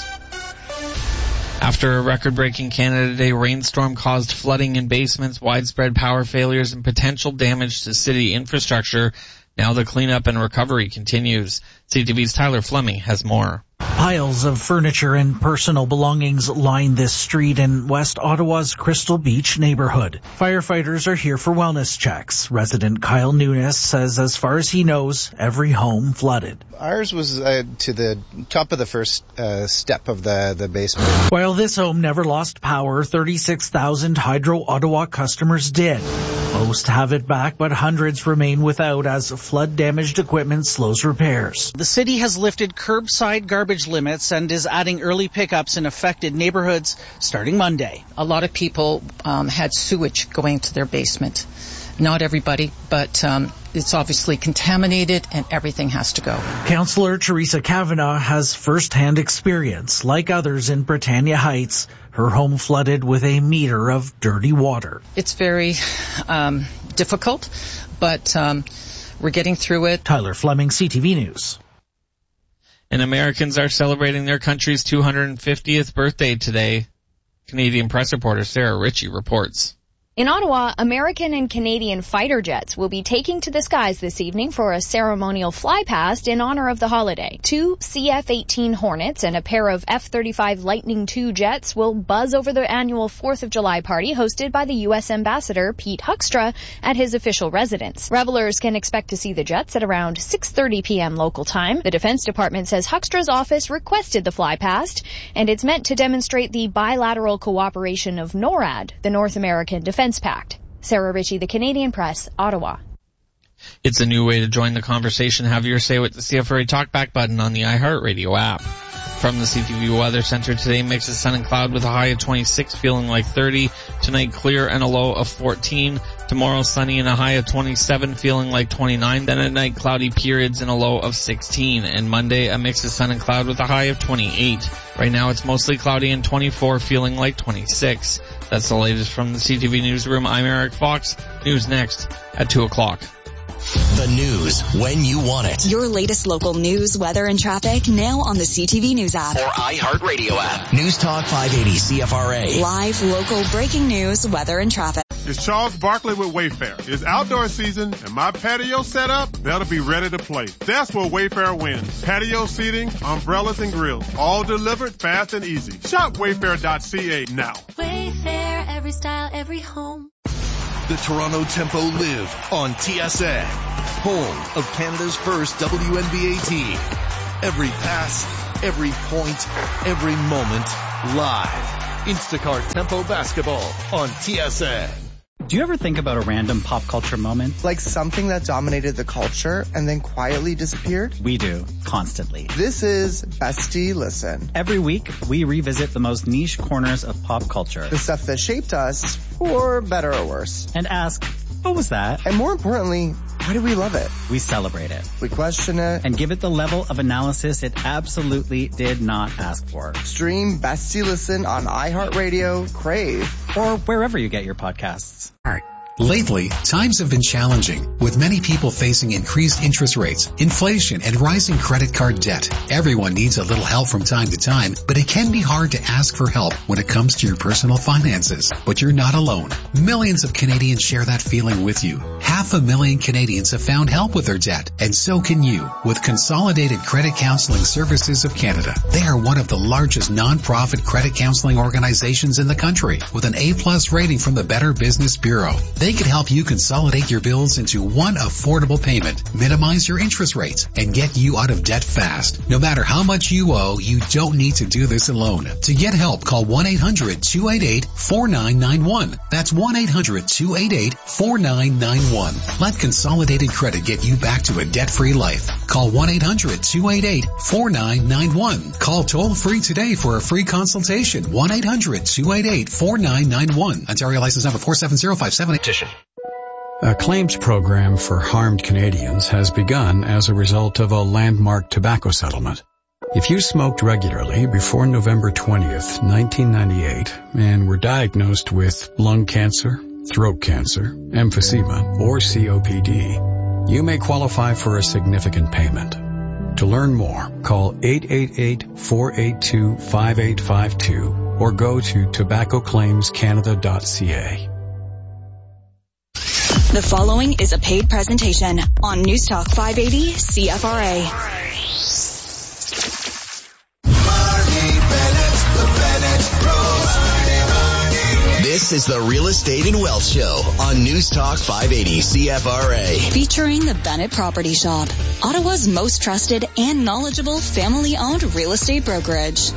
S25: After a record-breaking Canada Day rainstorm caused flooding in basements, widespread power failures, and potential damage to city infrastructure, now the cleanup and recovery continues. C T V's Tyler Fleming has more.
S26: Piles of furniture and personal belongings line this street in West Ottawa's Crystal Beach neighborhood. Firefighters are here for wellness checks. Resident Kyle Nunes says as far as he knows, every home flooded.
S27: Ours was uh, to the top of the first uh, step of the, the basement.
S26: While this home never lost power, thirty-six thousand Hydro Ottawa customers did. Most have it back, but hundreds remain without as flood-damaged equipment slows repairs.
S28: The city has lifted curbside garbage limits and is adding early pickups in affected neighborhoods starting Monday.
S29: A lot of people um, had sewage going to their basement. Not everybody, but um, it's obviously contaminated and everything has to go.
S26: Councillor Teresa Kavanagh has first-hand experience. Like others in Britannia Heights, her home flooded with a meter of dirty water.
S29: It's very um, difficult, but um, we're getting through it.
S26: Tyler Fleming, C T V News.
S25: And Americans are celebrating their country's two hundred fiftieth birthday today. Canadian press reporter Sarah Ritchie reports.
S30: In Ottawa, American and Canadian fighter jets will be taking to the skies this evening for a ceremonial flypast in honor of the holiday. Two C F eighteen Hornets and a pair of F thirty-five Lightning two jets will buzz over the annual fourth of July party hosted by the U S Ambassador Pete Huckstra at his official residence. Revelers can expect to see the jets at around six thirty p.m. local time. The Defense Department says Huckstra's office requested the flypast, and it's meant to demonstrate the bilateral cooperation of NORAD, the North American Defense Pact. Sarah Ritchie, The Canadian Press, Ottawa.
S25: It's a new way to join the conversation. Have your say with the C F R A Talkback button on the iHeartRadio app. From the C T V Weather Center today, mix of sun and cloud with a high of twenty-six, feeling like thirty. Tonight, clear and a low of fourteen. Tomorrow, sunny and a high of twenty-seven, feeling like twenty-nine. Then at night, cloudy periods and a low of sixteen. And Monday, a mix of sun and cloud with a high of twenty-eight. Right now, it's mostly cloudy and twenty-four, feeling like twenty-six. That's the latest from the C T V Newsroom. I'm Eric Fox. News next at two o'clock.
S3: The The news when you want it.
S4: Your latest local news, weather, and traffic now on the C T V News app.
S3: Or iHeartRadio app. News Talk five eighty C F R A.
S4: Live, local, breaking news, weather, and traffic.
S1: It's Charles Barkley with Wayfair. It's outdoor season and my patio set up, that'll be ready to play. That's where Wayfair wins. Patio seating, umbrellas, and grills. All delivered fast and easy. Shop wayfair dot c a now.
S2: Wayfair, every style, every home.
S5: The Toronto Tempo live on T S N, home of Canada's first W N B A team. Every pass, every point, every moment, live. Instacart Tempo Basketball on T S N.
S6: Do you ever think about a random pop culture moment?
S14: Like something that dominated the culture and then quietly disappeared?
S6: We do, constantly.
S14: This is Bestie Listen.
S6: Every week, we revisit the most niche corners of pop culture.
S14: The stuff that shaped us, for better or worse.
S6: And ask, what was that?
S14: And more importantly, why do we love it?
S6: We celebrate it.
S14: We question it.
S6: And give it the level of analysis it absolutely did not ask for.
S14: Stream Bestie Listen on iHeartRadio, Crave,
S6: or wherever you get your podcasts.
S12: Lately, times have been challenging, with many people facing increased interest rates, inflation, and rising credit card debt. Everyone needs a little help from time to time, but it can be hard to ask for help when it comes to your personal finances. But you're not alone. Millions of Canadians share that feeling with you. Half a million Canadians have found help with their debt, and so can you with Consolidated Credit Counseling Services of Canada. They are one of the largest non-profit credit counseling organizations in the country, with an A-plus rating from the Better Business Bureau. They can help you consolidate your bills into one affordable payment, minimize your interest rates, and get you out of debt fast. No matter how much you owe, you don't need to do this alone. To get help, call one eight hundred two eight eight four nine nine one. That's one eight hundred two eight eight four nine nine one. Let Consolidated Credit get you back to a debt-free life. Call one eight hundred two eight eight four nine nine one. Call toll-free today for a free consultation. one eight hundred two eight eight four nine nine one. Ontario license number four seven zero five seven.
S15: A claims program for harmed Canadians has begun as a result of a landmark tobacco settlement. If you smoked regularly before November twentieth, nineteen ninety-eight, and were diagnosed with lung cancer, throat cancer, emphysema, or C O P D, you may qualify for a significant payment. To learn more, call eight eight eight, four eight two, five eight five two or go to tobacco claims canada dot c a.
S4: The following is a paid presentation on News Talk five eighty C F R A.
S3: This is the Real Estate and Wealth Show on News Talk five eighty C F R A.
S4: Featuring the Bennett Property Shop, Ottawa's most trusted and knowledgeable family-owned real estate brokerage.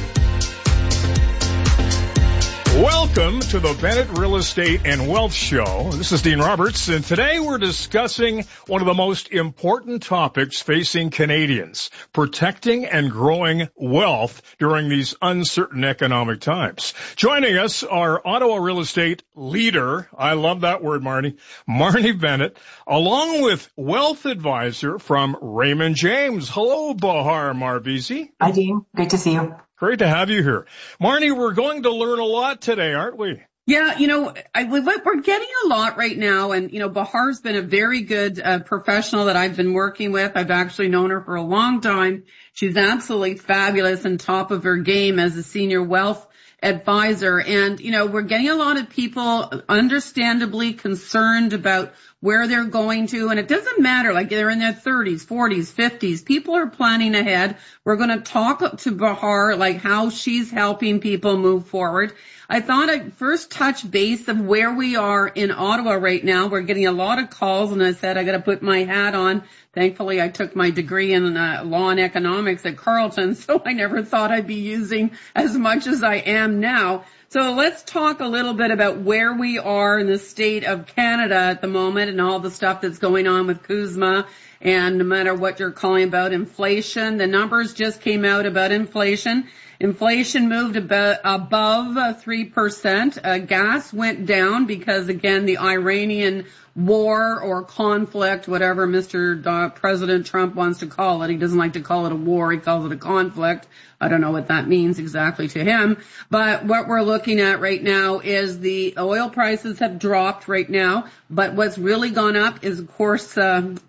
S16: Welcome to the Bennett Real Estate and Wealth Show. This is Dean Roberts, and today we're discussing one of the most important topics facing Canadians, protecting and growing wealth during these uncertain economic times. Joining us are Ottawa real estate leader, I love that word, Marnie, Marnie Bennett, along with wealth advisor from Raymond James. Hello, Bahar Marvizi.
S17: Hi, Dean. Great to see you.
S16: Great to have you here. Marnie, we're going to learn a lot today, aren't we?
S18: Yeah, you know, I, we're getting a lot right now. And, you know, Bahar's been a very good uh, professional that I've been working with. I've actually known her for a long time. She's absolutely fabulous and top of her game as a senior wealth advisor. And, you know, we're getting a lot of people understandably concerned about where they're going to, and it doesn't matter, like they're in their thirties, forties, fifties. People are planning ahead. We're going to talk to Bahar, like how she's helping people move forward. I thought I'd first touch base of where we are in Ottawa right now. We're getting a lot of calls, and I said I got to put my hat on. Thankfully, I took my degree in uh, law and economics at Carleton, so I never thought I'd be using as much as I am now. So let's talk a little bit about where we are in the state of Canada at the moment and all the stuff that's going on with CUSMA. And no matter what you're calling about inflation, the numbers just came out about inflation. Inflation moved about above three percent. Uh, gas went down because, again, the Iranian war or conflict, whatever Mister Uh, President Trump wants to call it. He doesn't like to call it a war. He calls it a conflict. I don't know what that means exactly to him. But what we're looking at right now is the oil prices have dropped right now. But what's really gone up is, of course, uh,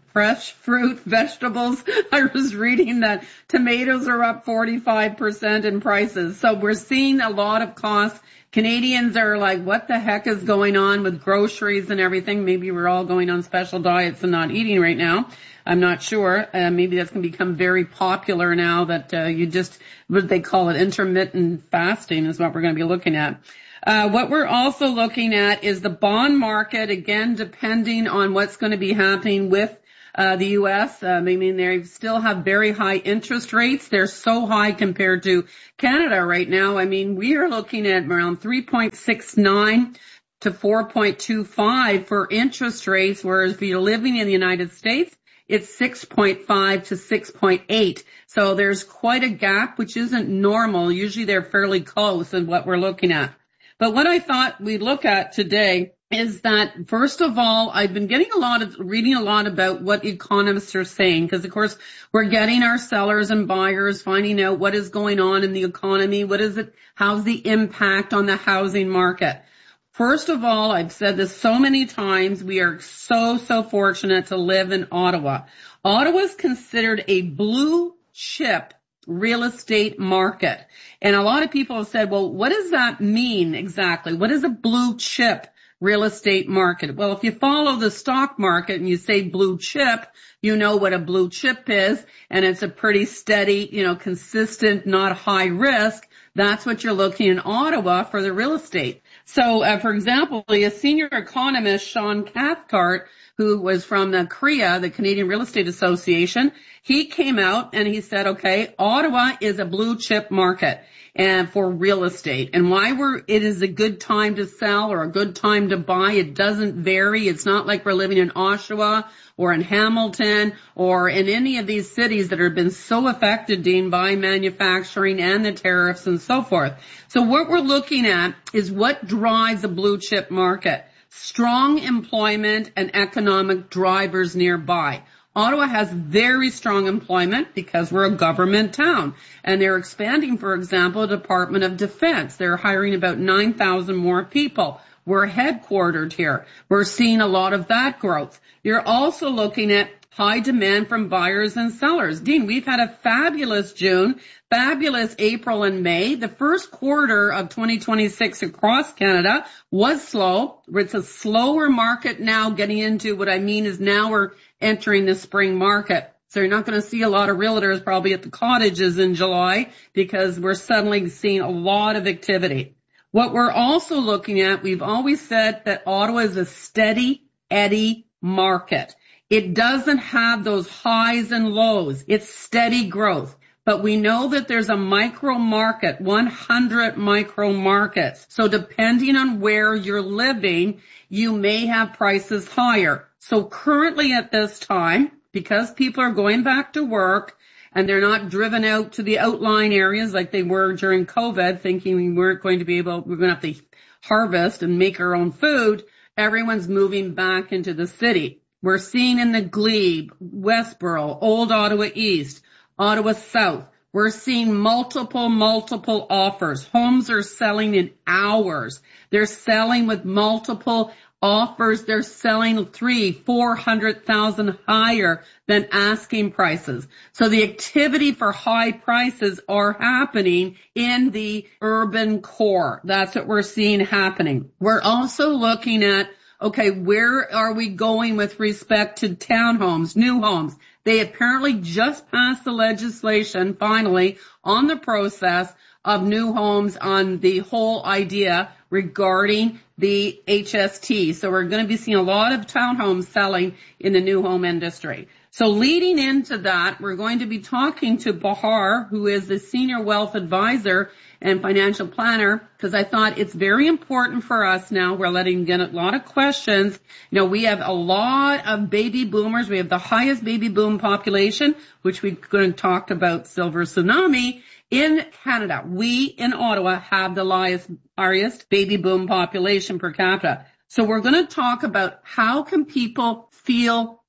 S18: fresh fruit, vegetables. I was reading that tomatoes are up forty-five percent in prices. So we're seeing a lot of costs. Canadians are like, what the heck is going on with groceries and everything? Maybe we're all going on special diets and not eating right now. I'm not sure. Uh, maybe that's going to become very popular now that uh, you just, what they call it, intermittent fasting is what we're going to be looking at. Uh, what we're also looking at is the bond market, again, depending on what's going to be happening with uh, the U S. Uh, I mean, they still have very high interest rates. They're so high compared to Canada right now. I mean, we are looking at around three point six nine to four point two five for interest rates, whereas if you're living in the United States, it's six point five to six point eight. So there's quite a gap, which isn't normal. Usually they're fairly close in what we're looking at. But what I thought we'd look at today is that, first of all, I've been getting a lot of, reading a lot about what economists are saying, because of course we're getting our sellers and buyers finding out what is going on in the economy, what is it, how's the impact on the housing market. First of all, I've said this so many times, we are so, so fortunate to live in Ottawa. Ottawa is considered a blue chip real estate market. And a lot of people have said, well, what does that mean exactly? What is a blue chip real estate market? Well, if you follow the stock market and you say blue chip, you know what a blue chip is, and it's a pretty steady, you know, consistent, not high risk. That's what you're looking in Ottawa for the real estate. So, uh, for example, a senior economist, Sean Cathcart, who was from the C R E A, the Canadian Real Estate Association, he came out and he said, okay, Ottawa is a blue chip market and for real estate. And why we're, it is a good time to sell or a good time to buy. It doesn't vary. It's not like we're living in Oshawa or in Hamilton or in any of these cities that have been so affected, Dean, by manufacturing and the tariffs and so forth. So what we're looking at is what drives a blue chip market. Strong employment and economic drivers nearby. Ottawa has very strong employment because we're a government town, and they're expanding, for example, the Department of Defense. They're hiring about nine thousand more people. We're headquartered here. We're seeing a lot of that growth. You're also looking at high demand from buyers and sellers. Dean, we've had a fabulous June, fabulous April and May. The first quarter of twenty twenty-six across Canada was slow. It's a slower market now. Getting into what I mean is now we're entering the spring market. So you're not going to see a lot of realtors probably at the cottages in July because we're suddenly seeing a lot of activity. What we're also looking at, we've always said that Ottawa is a steady Eddie market. It doesn't have those highs and lows. It's steady growth. But we know that there's a micro market, one hundred micro markets. So depending on where you're living, you may have prices higher. So currently at this time, because people are going back to work and they're not driven out to the outlying areas like they were during COVID, thinking we weren't going to be able, we're going to have to harvest and make our own food, everyone's moving back into the city. We're seeing in the Glebe, Westboro, Old Ottawa East, Ottawa South, we're seeing multiple, multiple offers. Homes are selling in hours. They're selling with multiple offers. They're selling three, four hundred thousand higher than asking prices. So the activity for high prices are happening in the urban core. That's what we're seeing happening. We're also looking at, okay, where are we going with respect to townhomes, new homes? They apparently just passed the legislation, finally, on the process of new homes on the whole idea regarding the H S T. So we're going to be seeing a lot of townhomes selling in the new home industry. So leading into that, we're going to be talking to Bahar, who is the Senior Wealth Advisor and Financial Planner, because I thought it's very important for us now. We're letting get a lot of questions. You know, we have a lot of baby boomers. We have the highest baby boom population, which we're going to talk about silver tsunami. In Canada, we in Ottawa have the highest, highest baby boom population per capita. So we're going to talk about how can people feel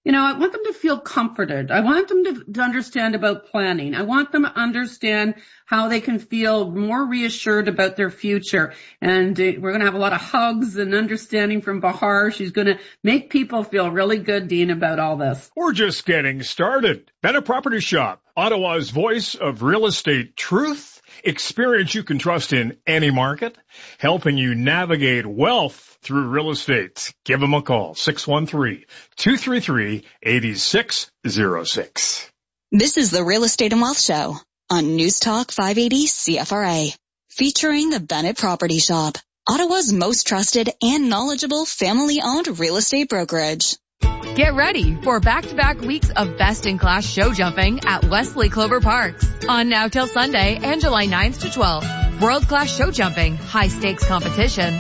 S18: You know, I want them to feel comforted. I want them to, to understand about planning. I want them to understand how they can feel more reassured about their future. And uh, we're going to have a lot of hugs and understanding from Bahar. She's going to make people feel really good, Dean, about all this.
S16: We're just getting started. Bennett Property Shop, Ottawa's voice of real estate truth. Experience you can trust in any market, helping you navigate wealth through real estate. Give them a call, six one three, two three three, eight six zero six.
S4: This is the Real Estate and Wealth Show on News Talk five eighty C F R A, featuring the Bennett Property Shop, Ottawa's most trusted and knowledgeable family-owned real estate brokerage.
S7: Get ready for back-to-back weeks of best-in-class show jumping at Wesley Clover Parks. On now till Sunday and July ninth to twelfth. World-class show jumping, high-stakes competition,